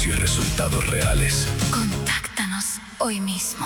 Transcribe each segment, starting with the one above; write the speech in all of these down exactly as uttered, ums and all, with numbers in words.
beneficio y resultados reales. Contáctanos hoy mismo.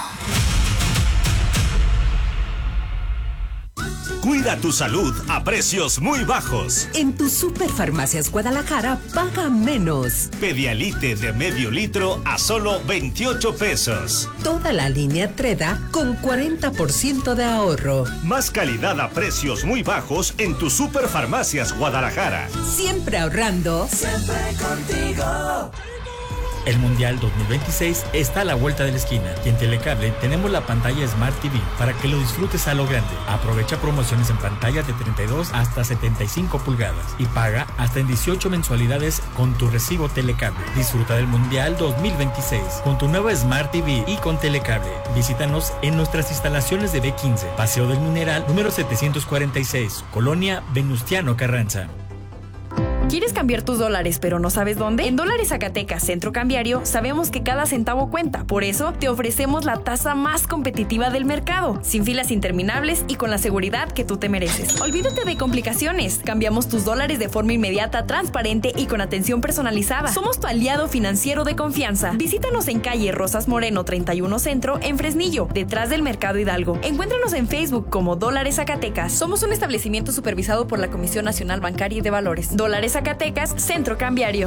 Cuida tu salud a precios muy bajos. En tu Superfarmacias Guadalajara paga menos. Pedialite de medio litro a solo veintiocho pesos. Toda la línea Treda con cuarenta por ciento de ahorro. Más calidad a precios muy bajos en tu Superfarmacias Guadalajara. Siempre ahorrando. Siempre contigo. El Mundial dos mil veintiséis está a la vuelta de la esquina y en Telecable tenemos la pantalla Smart T V para que lo disfrutes a lo grande. Aprovecha promociones en pantallas de treinta y dos hasta setenta y cinco pulgadas y paga hasta en dieciocho mensualidades con tu recibo Telecable. Disfruta del Mundial dos mil veintiséis con tu nueva Smart T V y con Telecable. Visítanos en nuestras instalaciones de B quince, Paseo del Mineral, número setecientos cuarenta y seis, Colonia Venustiano Carranza. ¿Quieres cambiar tus dólares pero no sabes dónde? En Dólares Zacatecas Centro Cambiario sabemos que cada centavo cuenta. Por eso te ofrecemos la tasa más competitiva del mercado, sin filas interminables y con la seguridad que tú te mereces. Olvídate de complicaciones. Cambiamos tus dólares de forma inmediata, transparente y con atención personalizada. Somos tu aliado financiero de confianza. Visítanos en calle Rosas Moreno treinta y uno Centro en Fresnillo, detrás del Mercado Hidalgo. Encuéntranos en Facebook como Dólares Zacatecas. Somos un establecimiento supervisado por la Comisión Nacional Bancaria y de Valores. Dólares Zacatecas, Centro Cambiario.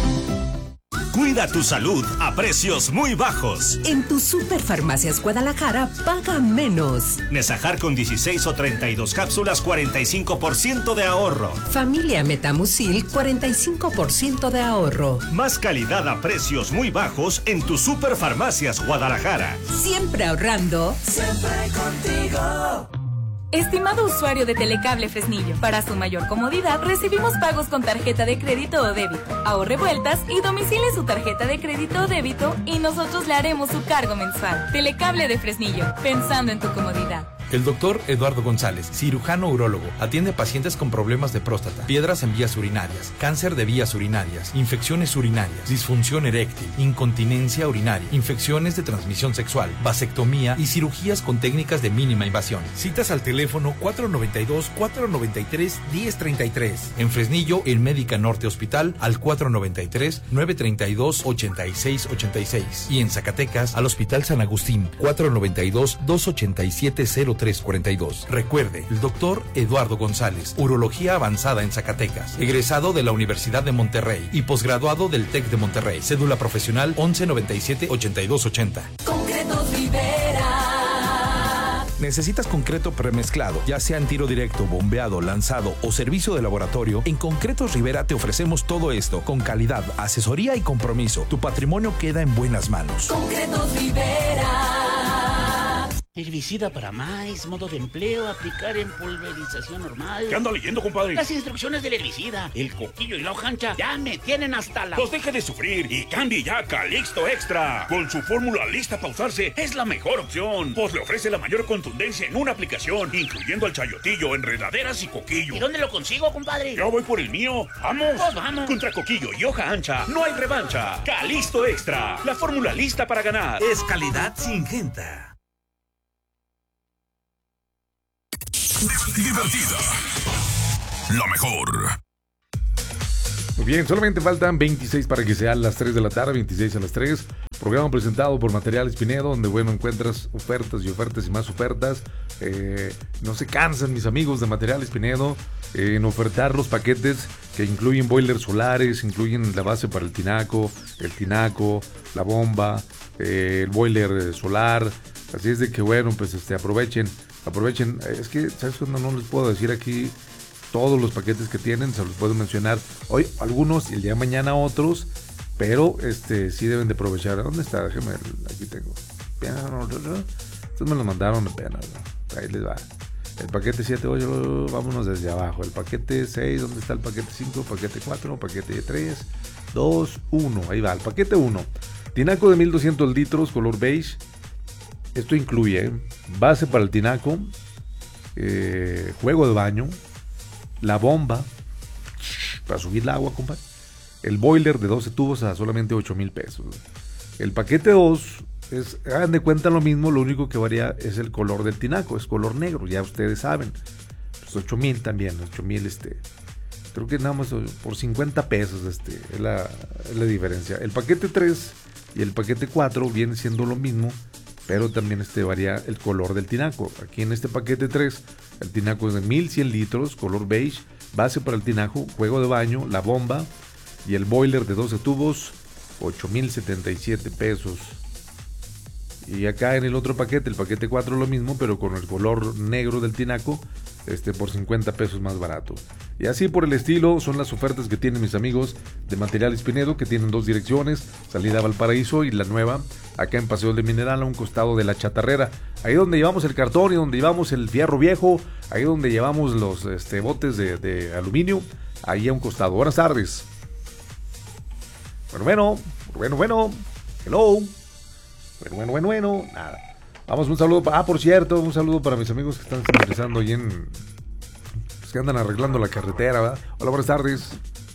Cuida tu salud a precios muy bajos. En tu Superfarmacias Guadalajara paga menos. Nesajar con dieciséis o treinta y dos cápsulas, cuarenta y cinco por ciento de ahorro. Familia Metamucil, cuarenta y cinco por ciento de ahorro. Más calidad a precios muy bajos en tu Superfarmacias Guadalajara. Siempre ahorrando. Siempre contigo. Estimado usuario de Telecable Fresnillo, para su mayor comodidad recibimos pagos con tarjeta de crédito o débito. Ahorre vueltas y domicile su tarjeta de crédito o débito y nosotros le haremos su cargo mensual. Telecable de Fresnillo, pensando en tu comodidad. El doctor Eduardo González, cirujano urólogo, atiende a pacientes con problemas de próstata, piedras en vías urinarias, cáncer de vías urinarias, infecciones urinarias, disfunción eréctil, incontinencia urinaria, infecciones de transmisión sexual, vasectomía y cirugías con técnicas de mínima invasión. Citas al teléfono cuatro noventa y dos, cuatro noventa y tres, diez treinta y tres. En Fresnillo, el Médica Norte Hospital, al cuatro noventa y tres, nueve treinta y dos, ochenta y seis ochenta y seis. Y en Zacatecas, al Hospital San Agustín, cuatro noventa y dos, dos ochenta y siete, cero tres cuarenta y dos. Recuerde, el doctor Eduardo González, urología avanzada en Zacatecas, egresado de la Universidad de Monterrey y posgraduado del TEC de Monterrey. Cédula profesional once noventa y siete, ochenta y dos ochenta. Concretos Rivera. ¿Necesitas concreto premezclado, ya sea en tiro directo, bombeado, lanzado o servicio de laboratorio? En Concretos Rivera te ofrecemos todo esto con calidad, asesoría y compromiso. Tu patrimonio queda en buenas manos. Concretos Rivera. Herbicida para maíz, modo de empleo, aplicar en pulverización normal. ¿Qué anda leyendo, compadre? Las instrucciones del herbicida. El coquillo y la hoja ancha ya me tienen hasta la... Pues deje de sufrir y cambie ya a Calixto Extra. Con su fórmula lista para usarse, es la mejor opción. Pues le ofrece la mayor contundencia en una aplicación, incluyendo al chayotillo, enredaderas y coquillo. ¿Y dónde lo consigo, compadre? Yo voy por el mío. ¡Vamos! Pues vamos. Contra coquillo y hoja ancha, no hay revancha. Calixto Extra, la fórmula lista para ganar. Es calidad Syngenta. Divertida. La mejor. Muy bien, solamente faltan veintiséis para que sean las tres de la tarde, veintiséis a las tres. Programa presentado por Materiales Pinedo, donde, bueno, encuentras ofertas y ofertas y más ofertas. Eh, no se cansan mis amigos de Materiales Pinedo eh, en ofertar los paquetes que incluyen boilers solares, incluyen la base para el tinaco, el tinaco, la bomba, eh, el boiler solar. Así es de que, bueno, pues este, aprovechen. Aprovechen, es que, ¿sabes cuándo? No les puedo decir aquí todos los paquetes que tienen, se los puedo mencionar hoy algunos y el día de mañana otros, pero este sí deben de aprovechar. ¿Dónde está? Déjame, aquí tengo. Estos me los mandaron apenas, ¿no? Ahí les va. El paquete siete, ocho, vámonos desde abajo. El paquete seis, ¿dónde está el paquete cinco? Paquete cuatro, paquete tres, dos, uno. Ahí va, el paquete uno. Tinaco de mil doscientos litros, color beige. Esto incluye ¿eh? base para el tinaco, eh, juego de baño, la bomba para subir el agua, compadre, el boiler de doce tubos a solamente ocho mil pesos. El paquete dos es, hagan de cuenta lo mismo, lo único que varía es el color del tinaco, es color negro, ya ustedes saben. Pues ocho mil también, ocho mil este, Creo que nada más por cincuenta pesos este, es, la, es la diferencia. El paquete tres y el paquete cuatro vienen siendo lo mismo, pero también este varía el color del tinaco. Aquí en este paquete tres, el tinaco es de mil cien litros, color beige, base para el tinaco, juego de baño, la bomba y el boiler de doce tubos, ocho mil setenta y siete pesos. Y acá en el otro paquete, el paquete cuatro lo mismo, pero con el color negro del tinaco, este por cincuenta pesos más barato. Y así por el estilo son las ofertas que tienen mis amigos de Materiales Pinedo, que tienen dos direcciones, salida a Valparaíso y la nueva, acá en Paseo de Mineral, a un costado de la chatarrera. Ahí donde llevamos el cartón y donde llevamos el fierro viejo, ahí donde llevamos los este, botes de, de aluminio, ahí a un costado. Buenas tardes. Bueno, bueno, bueno, bueno, hello. Bueno, bueno, bueno, bueno, nada. Vamos, un saludo, pa- ah, por cierto, un saludo para mis amigos que están sintonizando ahí en... Pues que andan arreglando la carretera, ¿verdad? Hola, buenas tardes.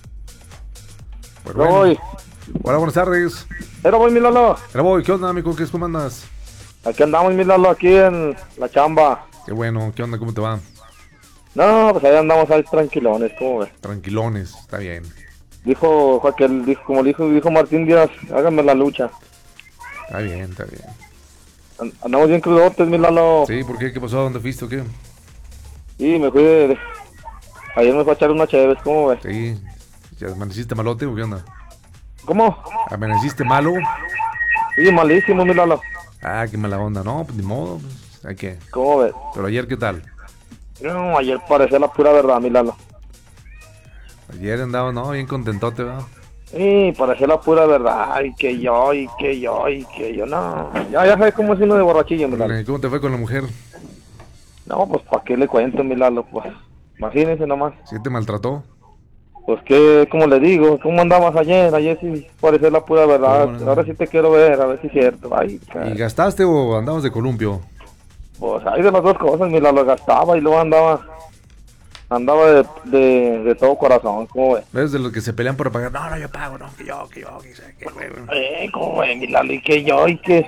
Bueno, bueno. Voy. Hola, buenas tardes. Pero voy, mi Lalo. Era voy, ¿qué onda, amigo? ¿Qué es? ¿Cómo andas? Aquí andamos, mi Lalo, aquí en la chamba. Qué bueno, ¿qué onda? ¿Cómo te va? No, pues ahí andamos ahí tranquilones, ¿cómo ves? Tranquilones, está bien. Dijo Joaquín, dijo, como dijo, dijo Martín Díaz, háganme la lucha. Está bien, está bien. And- andamos bien crudotes, mi Lalo. Sí, ¿por qué? ¿Qué pasó? ¿Dónde fuiste o qué? Sí, me fui de... de- Ayer me fue a echar una chévere, ¿cómo ves? Sí. ¿Ya amaneciste malote o qué onda? ¿Cómo? ¿Amaneciste malo? Sí, malísimo, mi Lalo. Ah, qué mala onda. No, pues ni modo. Pues, hay que... ¿Cómo ves? Pero ayer, ¿qué tal? No, ayer parecía la pura verdad, mi Lalo. Ayer andaba, no, bien contentote, ¿verdad? Sí, parecía la pura verdad, y que yo, y que yo, y que yo, no. Ya, ya sabes cómo es uno de borrachillo, mi Lalo. ¿Cómo te fue con la mujer? No, pues, ¿para qué le cuento, mi Lalo? Pues, imagínense nomás. ¿Sí te maltrató? Pues, ¿qué, cómo le digo? ¿Cómo andabas ayer? Ayer sí parecía la pura verdad. Bueno. Ahora sí te quiero ver, a ver si es cierto. Ay, cara. ¿Y gastaste o andabas de columpio? Pues, hay de las dos cosas, mi Lalo, gastaba y luego andaba... Andaba de, de, de todo corazón, ¿cómo ves? ¿Ves de los que se pelean por pagar? No, no, yo pago, no, que yo, que yo, que sé, que bueno. Eh, ¿cómo ves, mi Lalo? ¿Y que yo? ¿Y que...?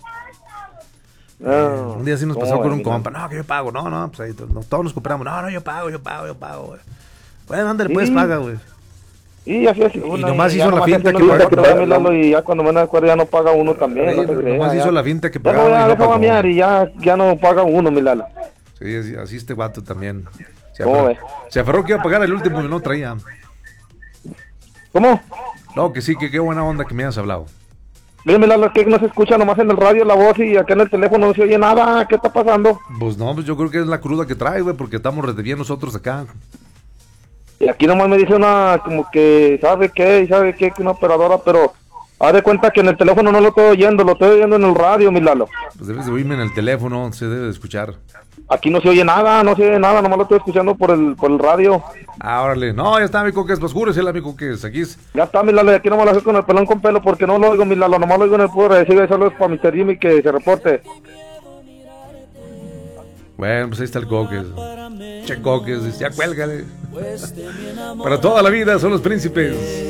No, Un día sí nos ¿cómo pasó con ves, un mi Lalo? compa. No, que yo pago. No, no, pues ahí to- no, todos nos cooperamos. No, no, yo pago, yo pago, yo pago, güey. Bueno, ándale, pues Sí. paga, güey. Y así es. Y uno, nomás ya hizo la nomás finta hace que uno paga- que paga, mi Lalo, y ya cuando me da acuerdo ya no paga uno también. Sí, no te pero creas, nomás ya. hizo la finta que Ya pagaba no, ya y no deja pagó. mamear y ya, ya no paga uno, mi Lalo. Sí, así, así este vato también. Se ¿Cómo aferró, ves? se aferró que iba a pagar el último y no traía. ¿Cómo? No, que sí, que qué buena onda que me hayas hablado. Mira, mi Lalo, es que no se escucha nomás en el radio la voz y acá en el teléfono no se oye nada. ¿Qué está pasando? Pues no, pues yo creo que es la cruda que trae, güey, porque estamos re bien nosotros acá. Y aquí nomás me dice una, como que, ¿sabe qué? Y ¿sabe qué? Que una operadora, pero haz de cuenta que en el teléfono no lo estoy oyendo, lo estoy oyendo en el radio, mi Lalo. Pues debes de oírme en el teléfono, se debe de escuchar. Aquí no se oye nada, no se oye nada, nomás lo estoy escuchando por el, por el radio. Ah, órale. No, ya está, mi coques, pues júrese, mi coques, aquí es. Ya está, mi Lalo, y aquí nomás lo hago con el pelón con pelo porque no lo oigo, mi Lalo, nomás lo oigo en el puro recibe, solo es para mister Jimmy que se reporte. Bueno, pues ahí está el coques. Che coques, ya cuélgale. Para toda la vida son los príncipes.